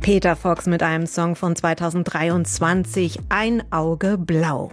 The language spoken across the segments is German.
Peter Fox mit einem Song von 2023, Ein Auge blau.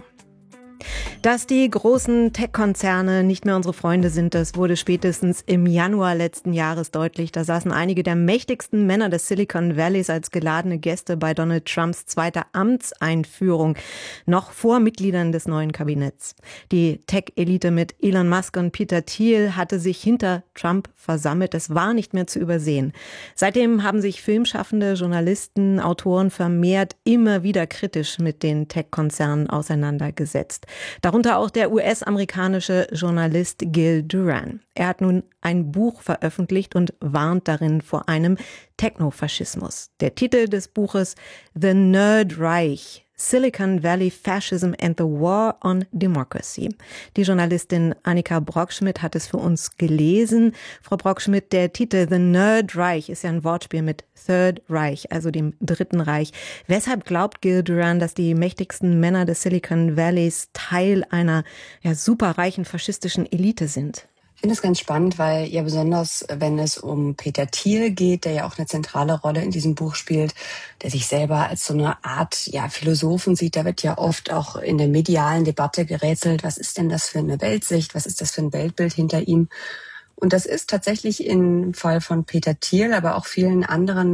Dass die großen Tech-Konzerne nicht mehr unsere Freunde sind, das wurde spätestens im Januar letzten Jahres deutlich. Da saßen einige der mächtigsten Männer des Silicon Valleys als geladene Gäste bei Donald Trumps zweiter Amtseinführung, noch vor Mitgliedern des neuen Kabinetts. Die Tech-Elite mit Elon Musk und Peter Thiel hatte sich hinter Trump versammelt. Es war nicht mehr zu übersehen. Seitdem haben sich Filmschaffende, Journalisten, Autoren vermehrt immer wieder kritisch mit den Tech-Konzernen auseinandergesetzt. Darunter auch der US-amerikanische Journalist Gil Duran. Er hat nun ein Buch veröffentlicht und warnt darin vor einem Technofaschismus. Der Titel des Buches The Nerd Reich: Silicon Valley Fascism and the War on Democracy. Die Journalistin Annika Brockschmidt hat es für uns gelesen. Frau Brockschmidt, der Titel The Nerd Reich ist ja ein Wortspiel mit Third Reich, also dem Dritten Reich. Weshalb glaubt Gil Duran, dass die mächtigsten Männer des Silicon Valleys Teil einer superreichen faschistischen Elite sind? Ich finde es ganz spannend, weil ja besonders, wenn es um Peter Thiel geht, der ja auch eine zentrale Rolle in diesem Buch spielt, der sich selber als so eine Art Philosophen sieht, da wird ja oft auch in der medialen Debatte gerätselt, was ist denn das für eine Weltsicht, was ist das für ein Weltbild hinter ihm? Und das ist tatsächlich im Fall von Peter Thiel, aber auch viele andere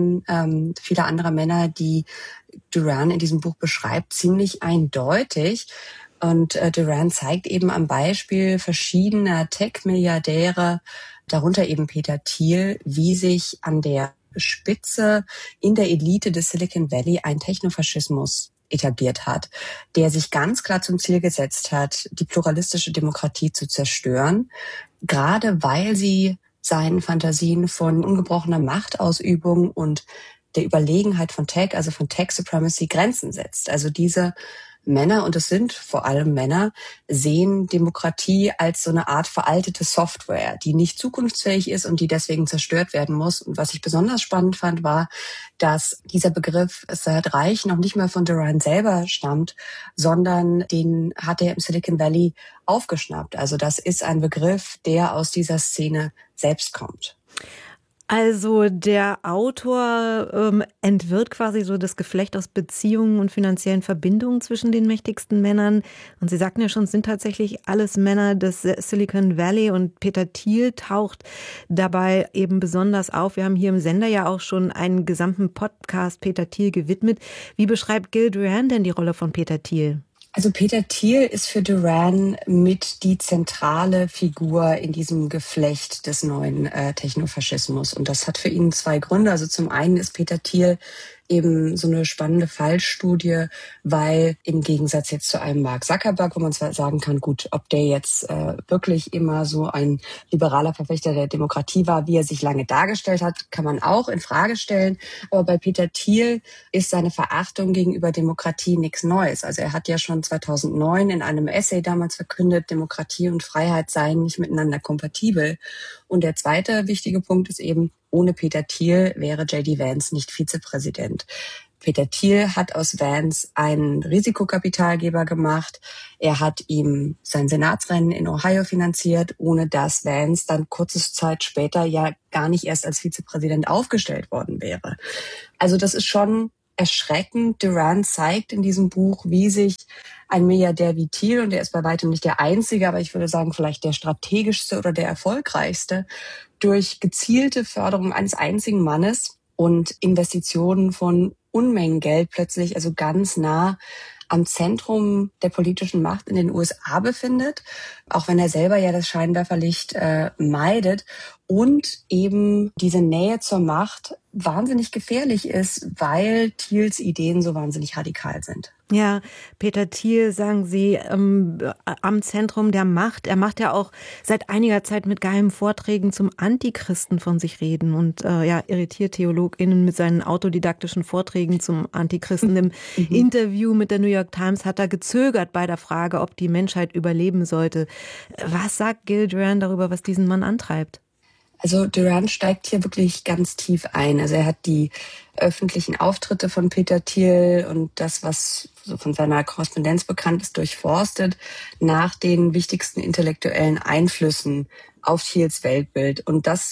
Männer, die Duran in diesem Buch beschreibt, ziemlich eindeutig. Und Duran zeigt eben am Beispiel verschiedener Tech-Milliardäre, darunter eben Peter Thiel, wie sich an der Spitze in der Elite des Silicon Valley ein Technofaschismus etabliert hat, der sich ganz klar zum Ziel gesetzt hat, die pluralistische Demokratie zu zerstören, gerade weil sie seinen Fantasien von ungebrochener Machtausübung und der Überlegenheit von Tech, also von Tech Supremacy, Grenzen setzt. Also diese Männer, und es sind vor allem Männer, sehen Demokratie als so eine Art veraltete Software, die nicht zukunftsfähig ist und die deswegen zerstört werden muss. Und was ich besonders spannend fand, war, dass dieser Begriff Third Reich noch nicht mal von Duran selber stammt, sondern den hat er im Silicon Valley aufgeschnappt. Also das ist ein Begriff, der aus dieser Szene selbst kommt. Also der Autor entwirrt quasi so das Geflecht aus Beziehungen und finanziellen Verbindungen zwischen den mächtigsten Männern. Und Sie sagten ja schon, es sind tatsächlich alles Männer des Silicon Valley, und Peter Thiel taucht dabei eben besonders auf. Wir haben hier im Sender ja auch schon einen gesamten Podcast Peter Thiel gewidmet. Wie beschreibt Gil Duran denn die Rolle von Peter Thiel? Also Peter Thiel ist für Duran mit die zentrale Figur in diesem Geflecht des neuen Technofaschismus. Und das hat für ihn zwei Gründe. Also zum einen ist Peter Thiel eben so eine spannende Fallstudie, weil im Gegensatz jetzt zu einem Mark Zuckerberg, wo man zwar sagen kann, gut, ob der jetzt wirklich immer so ein liberaler Verfechter der Demokratie war, wie er sich lange dargestellt hat, kann man auch in Frage stellen. Aber bei Peter Thiel ist seine Verachtung gegenüber Demokratie nichts Neues. Also er hat ja schon 2009 in einem Essay damals verkündet, Demokratie und Freiheit seien nicht miteinander kompatibel. Und der zweite wichtige Punkt ist eben, ohne Peter Thiel wäre J.D. Vance nicht Vizepräsident. Peter Thiel hat aus Vance einen Risikokapitalgeber gemacht. Er hat ihm sein Senatsrennen in Ohio finanziert, ohne dass Vance dann kurze Zeit später ja gar nicht erst als Vizepräsident aufgestellt worden wäre. Also das ist schon erschreckend. Duran zeigt in diesem Buch, wie sich ein Milliardär wie Thiel, und der ist bei weitem nicht der einzige, aber ich würde sagen vielleicht der strategischste oder der erfolgreichste, durch gezielte Förderung eines einzigen Mannes und Investitionen von Unmengen Geld plötzlich, also ganz nah am Zentrum der politischen Macht in den USA befindet, auch wenn er selber ja das Scheinwerferlicht meidet, und eben diese Nähe zur Macht wahnsinnig gefährlich ist, weil Thiels Ideen so wahnsinnig radikal sind. Ja, Peter Thiel, sagen Sie, am Zentrum der Macht. Er macht ja auch seit einiger Zeit mit geheimen Vorträgen zum Antichristen von sich reden und irritiert TheologInnen mit seinen autodidaktischen Vorträgen zum Antichristen. Im Interview mit der New York Times hat er gezögert bei der Frage, ob die Menschheit überleben sollte. Was sagt Gil Duran darüber, was diesen Mann antreibt? Also Duran steigt hier wirklich ganz tief ein. Also er hat die öffentlichen Auftritte von Peter Thiel und das, was so von seiner Korrespondenz bekannt ist, durchforstet nach den wichtigsten intellektuellen Einflüssen auf Thiels Weltbild. Und das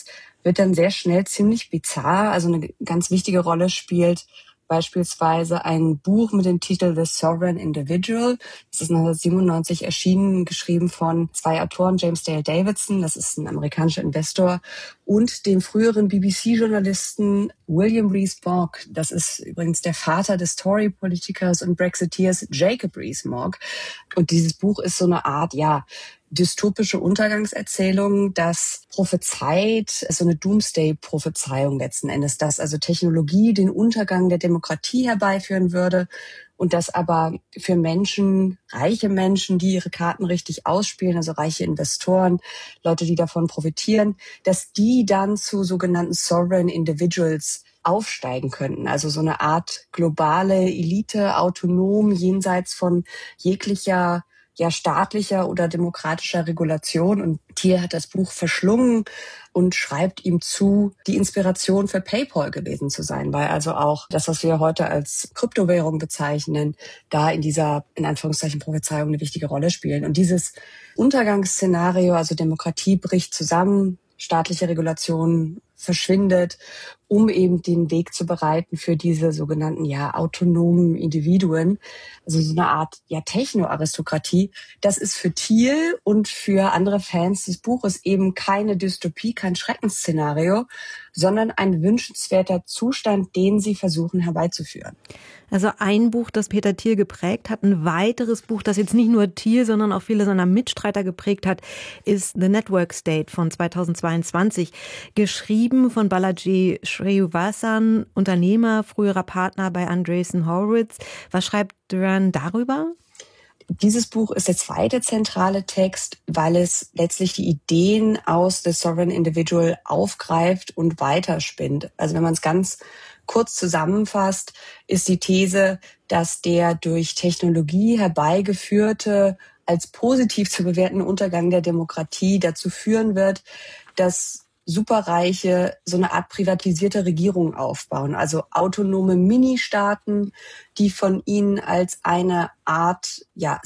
wird dann sehr schnell ziemlich bizarr. Also eine ganz wichtige Rolle spielt beispielsweise ein Buch mit dem Titel The Sovereign Individual. Das ist 1997 erschienen, geschrieben von zwei Autoren, James Dale Davidson, das ist ein amerikanischer Investor, und dem früheren BBC-Journalisten William Rees-Mogg. Das ist übrigens der Vater des Tory-Politikers und Brexiteers Jacob Rees-Mogg. Und dieses Buch ist so eine Art, dystopische Untergangserzählung, das prophezeit, so eine Doomsday-Prophezeiung letzten Endes, dass also Technologie den Untergang der Demokratie herbeiführen würde und dass aber für Menschen, reiche Menschen, die ihre Karten richtig ausspielen, also reiche Investoren, Leute, die davon profitieren, dass die dann zu sogenannten Sovereign Individuals aufsteigen könnten. Also so eine Art globale Elite, autonom, jenseits von jeglicher staatlicher oder demokratischer Regulation. Und Thiel hat das Buch verschlungen und schreibt ihm zu, die Inspiration für PayPal gewesen zu sein, weil also auch das, was wir heute als Kryptowährung bezeichnen, da in dieser, in Anführungszeichen, Prophezeiung eine wichtige Rolle spielen. Und dieses Untergangsszenario, also Demokratie bricht zusammen, staatliche Regulation verschwindet, um eben den Weg zu bereiten für diese sogenannten autonomen Individuen, also so eine Art Techno-Aristokratie. Das ist für Thiel und für andere Fans des Buches eben keine Dystopie, kein Schreckensszenario, sondern ein wünschenswerter Zustand, den sie versuchen herbeizuführen. Also ein Buch, das Peter Thiel geprägt hat, ein weiteres Buch, das jetzt nicht nur Thiel, sondern auch viele seiner Mitstreiter geprägt hat, ist The Network State von 2022, geschrieben von Balaji Srinivasan, Unternehmer, früherer Partner bei Andreessen Horowitz. Was schreibt Doran darüber? Dieses Buch ist der zweite zentrale Text, weil es letztlich die Ideen aus The Sovereign Individual aufgreift und weiterspinnt. Also wenn man es ganz kurz zusammenfasst, ist die These, dass der durch Technologie herbeigeführte, als positiv zu bewertende Untergang der Demokratie dazu führen wird, dass Superreiche so eine Art privatisierte Regierung aufbauen, also autonome Ministaaten, die von ihnen als eine Art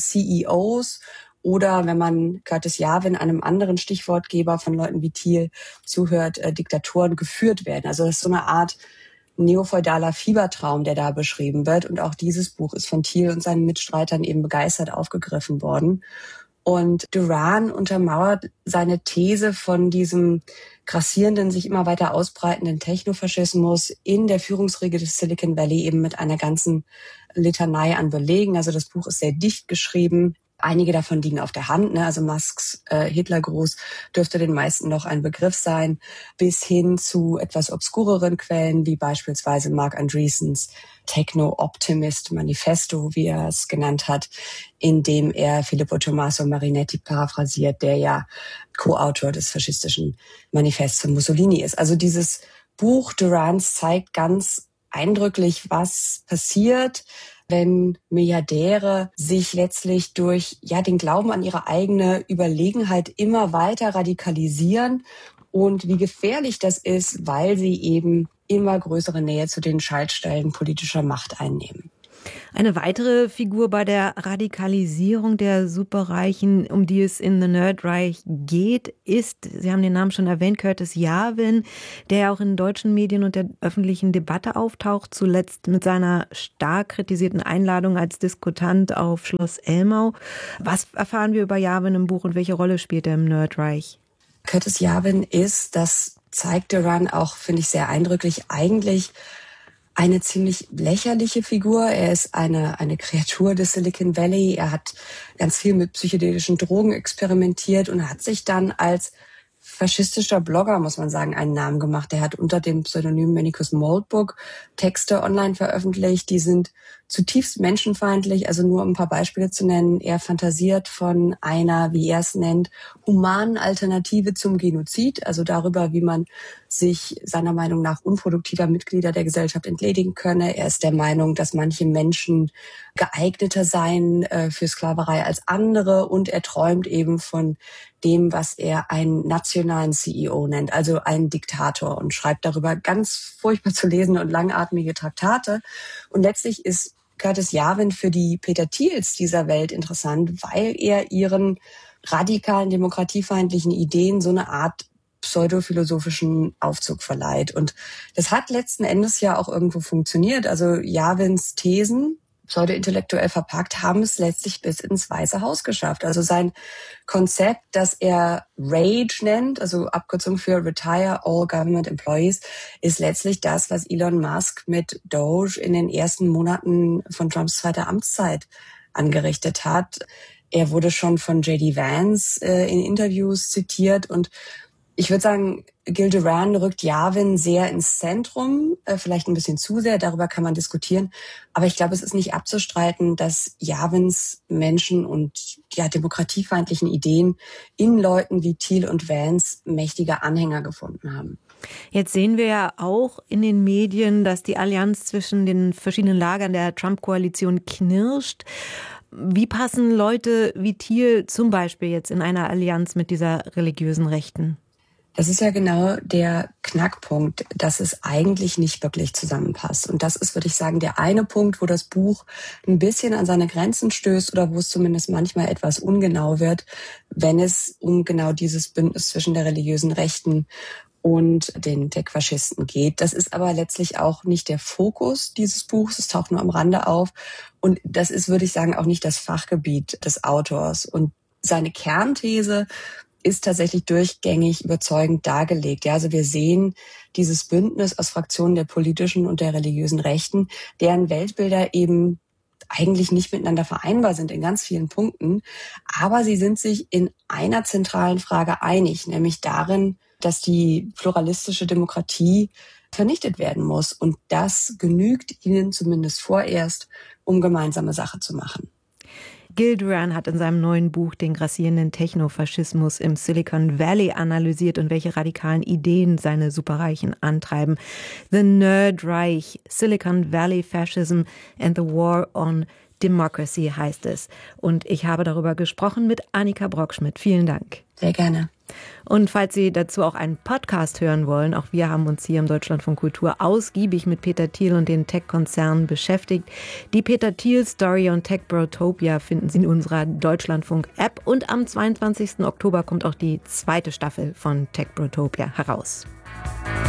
CEOs oder, wenn man Curtis Yarvin, einem anderen Stichwortgeber von Leuten wie Thiel, zuhört, Diktatoren geführt werden. Also das ist so eine Art neofeudaler Fiebertraum, der da beschrieben wird. Und auch dieses Buch ist von Thiel und seinen Mitstreitern eben begeistert aufgegriffen worden. Und Doran untermauert seine These von diesem grassierenden, sich immer weiter ausbreitenden Technofaschismus in der Führungsriege des Silicon Valley eben mit einer ganzen Litanei an Belegen. Also das Buch ist sehr dicht geschrieben. Einige davon liegen auf der Hand, also Musks Hitlergruß dürfte den meisten noch ein Begriff sein, bis hin zu etwas obskureren Quellen, wie beispielsweise Mark Andreessens Techno-Optimist Manifesto, wie er es genannt hat, in dem er Filippo Tommaso Marinetti paraphrasiert, der ja Co-Autor des faschistischen Manifests von Mussolini ist. Also dieses Buch Dorans zeigt ganz eindrücklich, was passiert, wenn Milliardäre sich letztlich durch den Glauben an ihre eigene Überlegenheit immer weiter radikalisieren und wie gefährlich das ist, weil sie eben immer größere Nähe zu den Schaltstellen politischer Macht einnehmen. Eine weitere Figur bei der Radikalisierung der Superreichen, um die es in The Nerdreich geht, ist, Sie haben den Namen schon erwähnt, Curtis Yarvin, der auch in deutschen Medien und der öffentlichen Debatte auftaucht, zuletzt mit seiner stark kritisierten Einladung als Diskutant auf Schloss Elmau. Was erfahren wir über Yarvin im Buch und welche Rolle spielt er im Nerdreich? Curtis Yarvin ist, das zeigt Doran auch, finde ich, sehr eindrücklich, eigentlich eine ziemlich lächerliche Figur. Er ist eine Kreatur des Silicon Valley. Er hat ganz viel mit psychedelischen Drogen experimentiert und hat sich dann als faschistischer Blogger, muss man sagen, einen Namen gemacht. Er hat unter dem Pseudonym Manicus Moldbook Texte online veröffentlicht, die sind zutiefst menschenfeindlich, also nur um ein paar Beispiele zu nennen. Er fantasiert von einer, wie er es nennt, humanen Alternative zum Genozid, also darüber, wie man sich seiner Meinung nach unproduktiver Mitglieder der Gesellschaft entledigen könne. Er ist der Meinung, dass manche Menschen geeigneter seien für Sklaverei als andere und er träumt eben von dem, was er einen nationalen CEO nennt, also einen Diktator und schreibt darüber ganz furchtbar zu lesende und langatmige Traktate. Und letztlich ist Curtis Yarvin für die Peter Thiels dieser Welt interessant, weil er ihren radikalen, demokratiefeindlichen Ideen so eine Art pseudophilosophischen Aufzug verleiht. Und das hat letzten Endes ja auch irgendwo funktioniert. Also Yavins Thesen, pseudo-intellektuell verpackt, haben es letztlich bis ins Weiße Haus geschafft. Also sein Konzept, das er RAGE nennt, also Abkürzung für Retire All Government Employees, ist letztlich das, was Elon Musk mit Doge in den ersten Monaten von Trumps zweiter Amtszeit angerichtet hat. Er wurde schon von J.D. Vance in Interviews zitiert und ich würde sagen, Gil Duran rückt Yavin sehr ins Zentrum, vielleicht ein bisschen zu sehr, darüber kann man diskutieren. Aber ich glaube, es ist nicht abzustreiten, dass Yavins Menschen und demokratiefeindlichen Ideen in Leuten wie Thiel und Vance mächtige Anhänger gefunden haben. Jetzt sehen wir ja auch in den Medien, dass die Allianz zwischen den verschiedenen Lagern der Trump-Koalition knirscht. Wie passen Leute wie Thiel zum Beispiel jetzt in einer Allianz mit dieser religiösen Rechten? Das ist ja genau der Knackpunkt, dass es eigentlich nicht wirklich zusammenpasst. Und das ist, würde ich sagen, der eine Punkt, wo das Buch ein bisschen an seine Grenzen stößt oder wo es zumindest manchmal etwas ungenau wird, wenn es um genau dieses Bündnis zwischen der religiösen Rechten und den Tech-Faschisten geht. Das ist aber letztlich auch nicht der Fokus dieses Buchs. Es taucht nur am Rande auf. Und das ist, würde ich sagen, auch nicht das Fachgebiet des Autors. Und seine Kernthese ist tatsächlich durchgängig überzeugend dargelegt. Ja, also wir sehen dieses Bündnis aus Fraktionen der politischen und der religiösen Rechten, deren Weltbilder eben eigentlich nicht miteinander vereinbar sind in ganz vielen Punkten. Aber sie sind sich in einer zentralen Frage einig, nämlich darin, dass die pluralistische Demokratie vernichtet werden muss. Und das genügt ihnen zumindest vorerst, um gemeinsame Sache zu machen. Gil Duran hat in seinem neuen Buch den grassierenden Technofaschismus im Silicon Valley analysiert und welche radikalen Ideen seine Superreichen antreiben. The Nerd Reich, Silicon Valley Fascism and the War on Democracy heißt es. Und ich habe darüber gesprochen mit Annika Brockschmidt. Vielen Dank. Sehr gerne. Und falls Sie dazu auch einen Podcast hören wollen, auch wir haben uns hier im Deutschlandfunk Kultur ausgiebig mit Peter Thiel und den Tech-Konzernen beschäftigt. Die Peter Thiel-Story und Techbrotopia finden Sie in unserer Deutschlandfunk-App und am 22. Oktober kommt auch die zweite Staffel von Techbrotopia heraus.